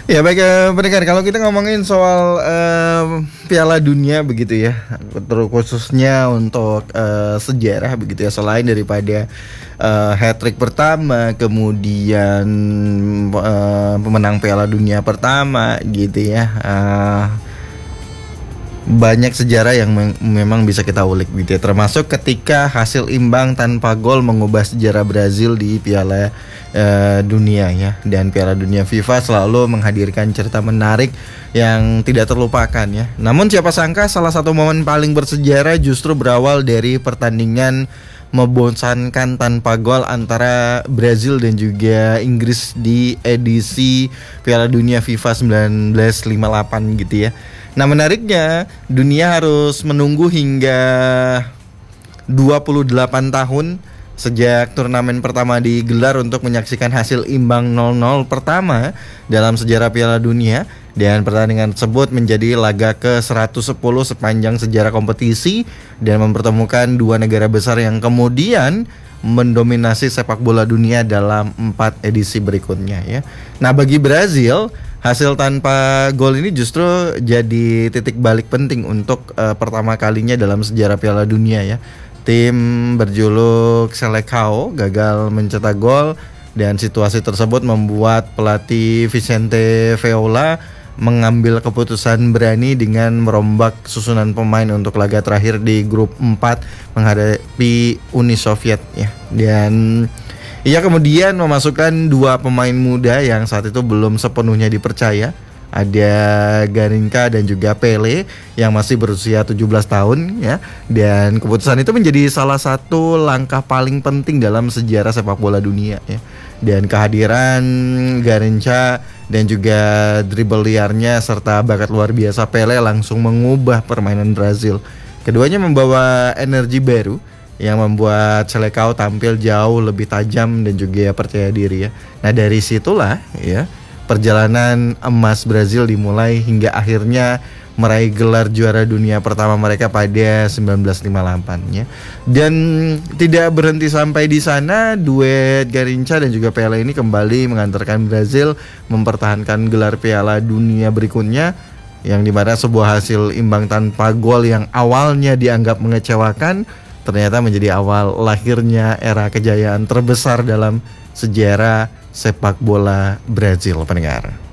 Ya baik pendengar, kalau kita ngomongin soal Piala Dunia begitu ya, terus khususnya untuk sejarah begitu ya, selain daripada hat-trick pertama, kemudian pemenang Piala Dunia pertama gitu ya, banyak sejarah yang memang bisa kita ulik gitu ya, termasuk ketika hasil imbang tanpa gol mengubah sejarah Brazil di Piala Dunia ya. Dan Piala Dunia FIFA selalu menghadirkan cerita menarik yang tidak terlupakan ya. Namun siapa sangka salah satu momen paling bersejarah justru berawal dari pertandingan membosankan tanpa gol antara Brazil dan juga Inggris di edisi Piala Dunia FIFA 1958 gitu ya. Nah menariknya, dunia harus menunggu hingga 28 tahun sejak turnamen pertama digelar untuk menyaksikan hasil imbang 0-0 pertama dalam sejarah Piala Dunia. Dan pertandingan tersebut menjadi laga ke-110 sepanjang sejarah kompetisi dan mempertemukan dua negara besar yang kemudian mendominasi sepak bola dunia dalam 4 edisi berikutnya ya. Nah bagi Brazil, hasil tanpa gol ini justru jadi titik balik penting untuk pertama kalinya dalam sejarah Piala Dunia ya. Tim berjuluk Seleção gagal mencetak gol dan situasi tersebut membuat pelatih Vicente Feola mengambil keputusan berani dengan merombak susunan pemain untuk laga terakhir di grup 4 menghadapi Uni Soviet ya. Dan ia kemudian memasukkan dua pemain muda yang saat itu belum sepenuhnya dipercaya. Ada Garinca dan juga Pele yang masih berusia 17 tahun ya. Dan keputusan itu menjadi salah satu langkah paling penting dalam sejarah sepak bola dunia ya. Dan kehadiran Garinca dan juga dribble liarnya serta bakat luar biasa Pele langsung mengubah permainan Brazil. Keduanya membawa energi baru yang membuat Seleção tampil jauh lebih tajam dan juga percaya diri ya. Nah dari situlah ya perjalanan emas Brazil dimulai hingga akhirnya meraih gelar juara dunia pertama mereka pada 1958 ya. Dan tidak berhenti sampai di sana, duet Garinca dan juga Pele ini kembali mengantarkan Brazil mempertahankan gelar Piala Dunia berikutnya, yang dimana sebuah hasil imbang tanpa gol yang awalnya dianggap mengecewakan ternyata menjadi awal lahirnya era kejayaan terbesar dalam sejarah sepak bola Brazil pendengar.